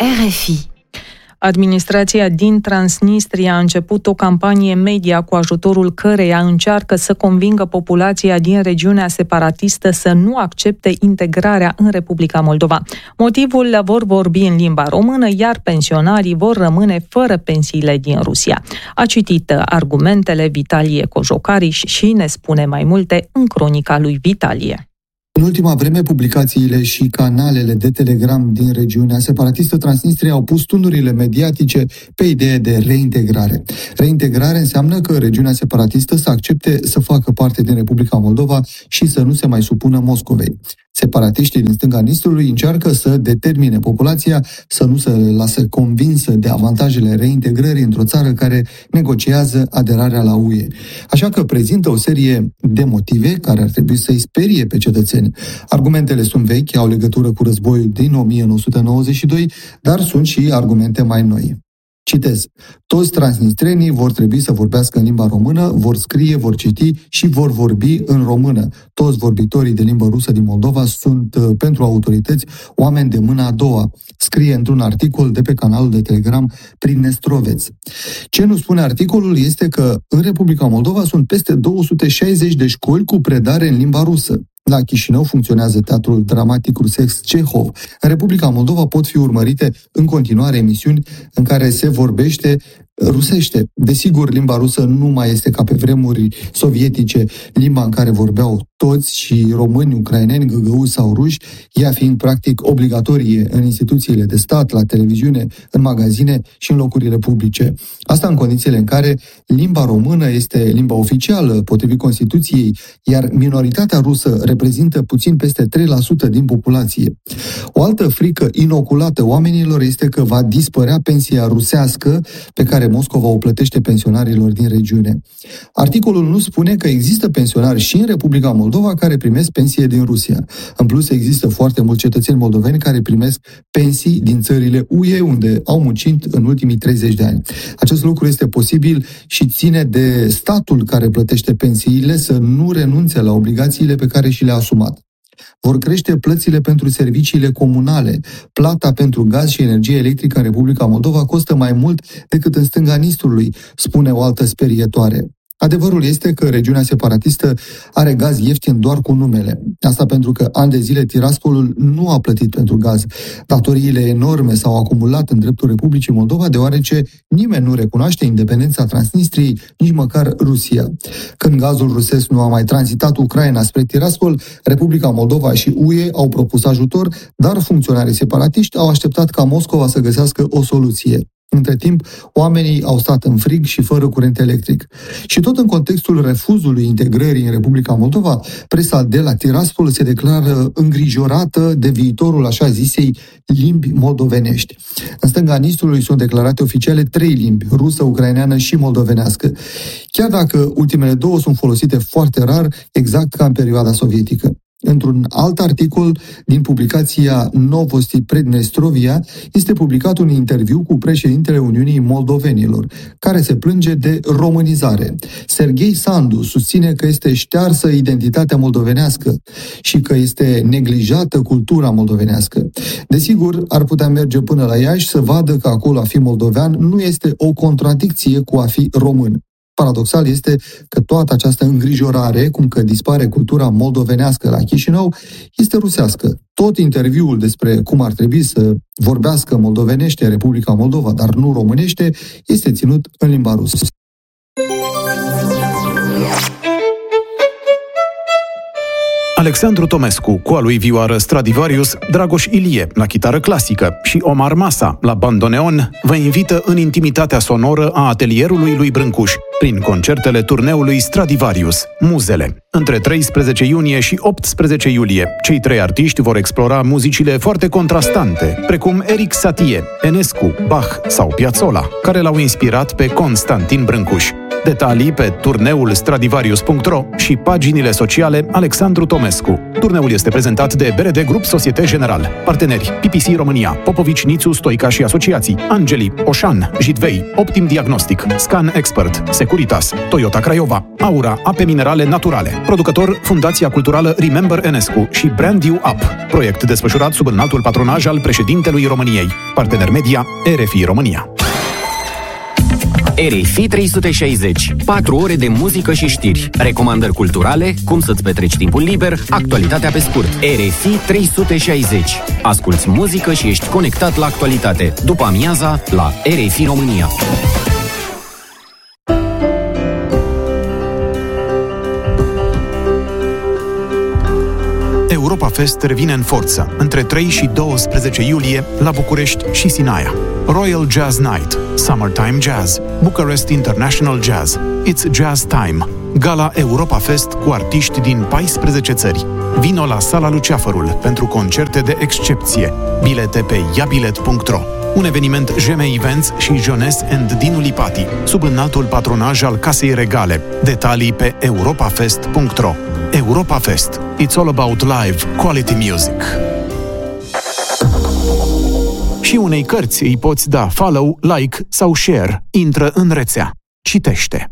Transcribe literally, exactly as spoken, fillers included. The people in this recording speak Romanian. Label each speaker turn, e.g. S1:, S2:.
S1: R F I.
S2: Administrația din Transnistria a început o campanie media cu ajutorul căreia încearcă să convingă populația din regiunea separatistă să nu accepte integrarea în Republica Moldova. Motivul: vor vorbi în limba română, iar pensionarii vor rămâne fără pensiile din Rusia. A citit argumentele Vitalie Cojocariș și ne spune mai multe în cronica lui Vitalie.
S3: În ultima vreme, publicațiile și canalele de Telegram din regiunea separatistă Transnistria au pus tundurile mediatice pe idee de reintegrare. Reintegrare înseamnă că regiunea separatistă să accepte să facă parte din Republica Moldova și să nu se mai supună Moscovei. Separatiștii din stânga Nistrului încearcă să determine populația să nu se lasă convinsă de avantajele reintegrării într-o țară care negociază aderarea la U E. Așa că prezintă o serie de motive care ar trebui să-i sperie pe cetățeni. Argumentele sunt vechi, au legătură cu războiul din o mie nouă sute nouăzeci și doi, dar sunt și argumente mai noi. Citez: toți transnistrenii vor trebui să vorbească în limba română, vor scrie, vor citi și vor vorbi în română. Toți vorbitorii de limbă rusă din Moldova sunt, pentru autorități, oameni de mâna a doua, scrie într-un articol de pe canalul de Telegram Prin Nestroveț. Ce nu spune articolul este că în Republica Moldova sunt peste două sute șaizeci de școli cu predare în limba rusă. La Chișinău funcționează Teatrul Dramatic Rusesc Cehov. În Republica Moldova pot fi urmărite în continuare emisiuni în care se vorbește rusește. Desigur, limba rusă nu mai este ca pe vremuri sovietice, limba în care vorbeau toți, și români, ucraineni, găgăuzi sau ruși, ea fiind practic obligatorie în instituțiile de stat, la televiziune, în magazine și în locurile publice. Asta în condițiile în care limba română este limba oficială, potrivit Constituției, iar minoritatea rusă reprezintă puțin peste trei la sută din populație. O altă frică inoculată oamenilor este că va dispărea pensia rusească pe care Moscova o plătește pensionarilor din regiune. Articolul nu spune că există pensionari și în Republica Moldova care primesc pensie din Rusia. În plus, există foarte mulți cetățeni moldoveni care primesc pensii din țările U E, unde au muncit în ultimii treizeci de ani. Acest lucru este posibil și ține de statul care plătește pensiile să nu renunțe la obligațiile pe care și le-a asumat. Vor crește plățile pentru serviciile comunale. Plata pentru gaz și energie electrică în Republica Moldova costă mai mult decât în stânga Nistrului, spune o altă sperietoare. Adevărul este că regiunea separatistă are gaz ieftin doar cu numele. Asta pentru că ani de zile Tiraspolul nu a plătit pentru gaz. Datoriile enorme s-au acumulat în dreptul Republicii Moldova, deoarece nimeni nu recunoaște independența Transnistriei, nici măcar Rusia. Când gazul rusesc nu a mai tranzitat Ucraina spre Tiraspol, Republica Moldova și U E au propus ajutor, dar funcționarii separatiști au așteptat ca Moscova să găsească o soluție. Între timp, oamenii au stat în frig și fără curent electric. Și tot în contextul refuzului integrării în Republica Moldova, presa de la Tiraspol se declară îngrijorată de viitorul așa zisei limbi moldovenești. În stânga Nistrului sunt declarate oficiale trei limbi, rusă, ucraineană și moldovenească. Chiar dacă ultimele două sunt folosite foarte rar, exact ca în perioada sovietică. Într-un alt articol din publicația Novosti Prednestrovia este publicat un interviu cu președintele Uniunii Moldovenilor, care se plânge de românizare. Serghei Sandu susține că este ștearsă identitatea moldovenească și că este neglijată cultura moldovenească. Desigur, ar putea merge până la Iași să vadă că acolo a fi moldovean nu este o contradicție cu a fi român. Paradoxal este că toată această îngrijorare, cum că dispare cultura moldovenească la Chișinău, este rusească. Tot interviul despre cum ar trebui să vorbească moldovenește Republica Moldova, dar nu românește, este ținut în limba rusă.
S4: Alexandru Tomescu, cu a lui vioară Stradivarius, Dragoș Ilie, la chitară clasică, și Omar Masa, la bandoneon, vă invită în intimitatea sonoră a atelierului lui Brâncuș, prin concertele turneului Stradivarius, Muzele. Între treisprezece iunie și optsprezece iulie, cei trei artiști vor explora muzicile foarte contrastante, precum Eric Satie, Enescu, Bach sau Piazzolla, care l-au inspirat pe Constantin Brâncuș. Detalii pe turneul stradivarius punct ro și paginile sociale Alexandru Tomescu. Turneul este prezentat de B R D Grup Societe General. Parteneri: P P C România, Popovici, Nițu, Stoica și Asociații, Angeli, Oșan, Jitvei, Optim Diagnostic, Scan Expert, Securitas, Toyota Craiova, Aura, Ape Minerale Naturale. Producător Fundația Culturală Remember Enescu și Brand You Up, proiect desfășurat sub înaltul patronaj al președintelui României. Partener media R F I România.
S1: R F I trei sute șaizeci. patru ore de muzică și știri. Recomandări culturale, cum să-ți petreci timpul liber, actualitatea pe scurt. R F I trei sute șaizeci. Asculți muzică și ești conectat la actualitate. După amiaza, la R F I România.
S4: Europa Fest revine în forță, între trei și douăsprezece iulie, la București și Sinaia. Royal Jazz Night, Summertime Jazz, Bucharest International Jazz, It's Jazz Time, Gala Europa Fest cu artiști din paisprezece țări. Vino la Sala Luceafărul pentru concerte de excepție. Bilete pe iabilet punct ro. Un eveniment J M Events și Jones and Dinu Lipati, sub înaltul patronaj al Casei Regale. Detalii pe europafest punct ro. Europa Fest. It's all about live quality music. Și unei cărți îi poți da follow, like sau share. Intră în rețea. Citește.